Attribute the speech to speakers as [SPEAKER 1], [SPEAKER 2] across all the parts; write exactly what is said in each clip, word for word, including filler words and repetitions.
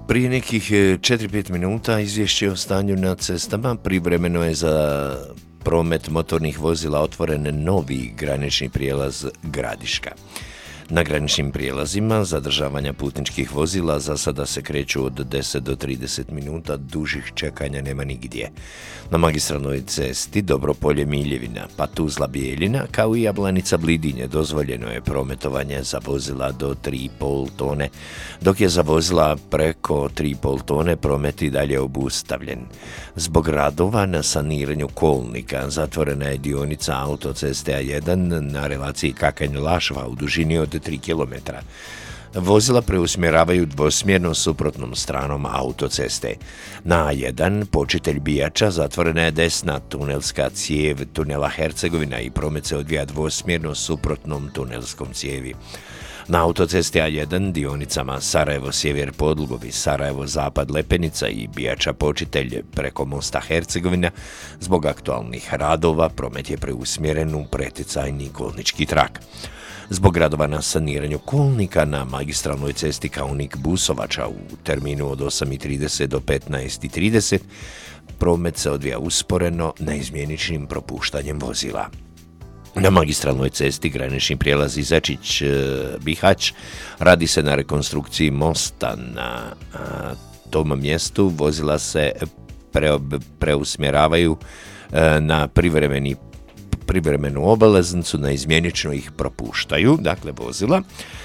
[SPEAKER 1] Prije nekih četiri do pet minuta izvješće o stanju na cestama. Privremeno je za promet motornih vozila otvoren novi granični prijelaz Gradiška. Na graničnim prijelazima zadržavanja putničkih vozila za sada se kreću od deset do trideset minuta, dužih čekanja nema nigdje. Na magistralnoj cesti Dobropolje-Miljevina, pa Tuzla-Bijeljina, kao i Jablanica-Blidinje dozvoljeno je prometovanje za vozila do tri i pol tone, dok je za vozila preko tri i pol tone promet i dalje obustavljen. Zbog radova na saniranju kolnika zatvorena je dionica autoceste A jedan na relaciji Kakanj-Lašva u dužini od tri kilometra. Vozila preusmjeravaju dvosmjerno suprotnom stranom autoceste. Na A jedan počitelj Bijača zatvorena je desna tunelska cijev tunela Hercegovina i promet se odvija dvosmjerno suprotnom tunelskom cijevi. Na autocesti A jedan dionicama Sarajevo-Sjever Podlugovi, Sarajevo-Zapad Lepenica i Bijača počitelj preko mosta Hercegovina zbog aktualnih radova promet je preusmjeren u preticajni kolnički trak. Zbog radova na saniranju kolnika na magistralnoj cesti Kaunik-Busovača u terminu od osam i trideset do petnaest i trideset promet se odvija usporeno neizmjeničnim propuštanjem vozila. Na magistralnoj cesti granični prijelaz Izačić-Bihać radi se na rekonstrukciji mosta. Na a, tom mjestu vozila se pre, preusmjeravaju a, na privremeni privremenu obalaznicu, na izmjenično ih propuštaju, dakle vozila,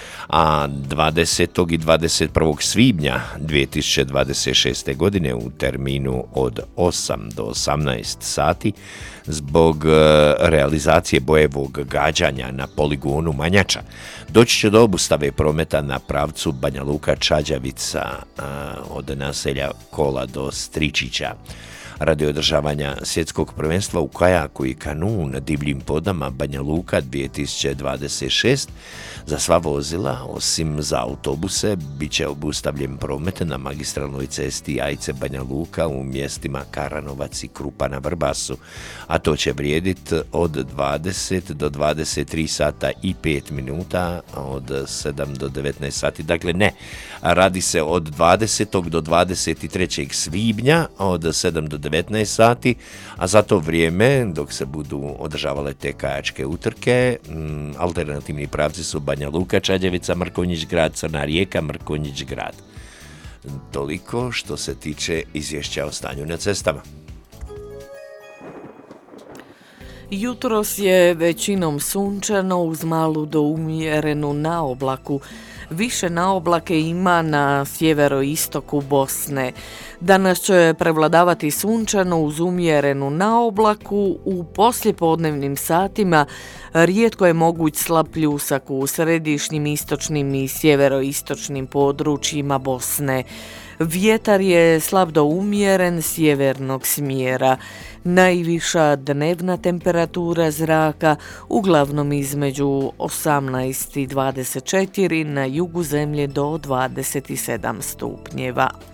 [SPEAKER 1] a dvadesetog i dvadeset prvog svibnja dvije tisuće dvadeset šeste. godine u terminu od osam do osamnaest sati zbog realizacije bojevog gađanja na poligonu Manjača doći će do obustave prometa na pravcu Banja Luka-Čađavica od naselja Kola do Stričića. Radi održavanja svjetskog prvenstva u kajaku i kanu na divljim vodama Banja Luka dvije tisuće dvadeset šeste za sva vozila, osim za autobuse, bit će obustavljen promet na magistralnoj cesti Ajce-Banja Luka u mjestima Karanovac i Krupa na Vrbasu, a to će vrijediti od dvadeset do dvadeset tri sata i pet minuta, od sedam do devetnaest sati, dakle ne, radi se od dvadesetog do dvadeset trećeg svibnja od sedam do devetnaest sati, a za to vrijeme, dok se budu održavale te kajačke utrke, m, alternativni pravci su Banja Luka, Čađavica, Mrkonjić grad, Crna Rijeka, Mrkonjić grad. Toliko što se tiče izvješća o stanju na cestama.
[SPEAKER 2] Jutros je većinom sunčano uz malu do umjerenu naoblaku. Više naoblake ima na sjeveroistoku Bosne. Danas će prevladavati sunčano uz umjerenu naoblaku. U poslijepodnevnim satima rijetko je moguć slab pljusak u središnjim, istočnim i sjeveroistočnim područjima Bosne. Vjetar je slab do umjeren sjevernog smjera. Najviša dnevna temperatura zraka uglavnom između osamnaest i dvadeset četiri, na jugu zemlje do dvadeset sedam stupnjeva.